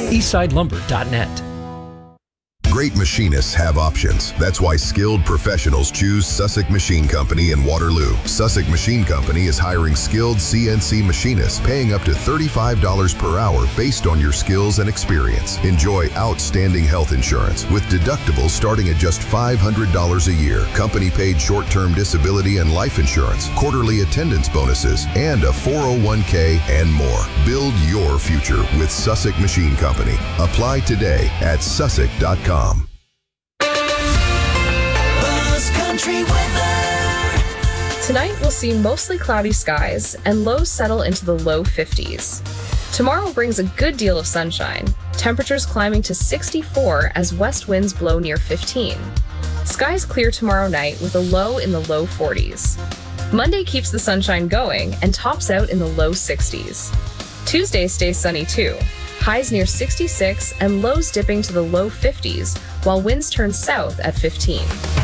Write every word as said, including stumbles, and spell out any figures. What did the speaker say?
eastside lumber dot net. Great machinists have options. That's why skilled professionals choose Sussex Machine Company in Waterloo. Sussex Machine Company is hiring skilled C N C machinists, paying up to thirty-five dollars per hour based on your skills and experience. Enjoy outstanding health insurance with deductibles starting at just five hundred dollars a year, company-paid short-term disability and life insurance, quarterly attendance bonuses, and a four oh one k and more. Build your future with Sussex Machine Company. Apply today at sussex dot com. Tonight we'll see mostly cloudy skies and lows settle into the low fifties. Tomorrow brings a good deal of sunshine, temperatures climbing to sixty-four as west winds blow near fifteen. Skies clear tomorrow night with a low in the low forties. Monday keeps the sunshine going and tops out in the low sixties. Tuesday stays sunny too, highs near sixty-six and lows dipping to the low fifties while winds turn south at fifteen.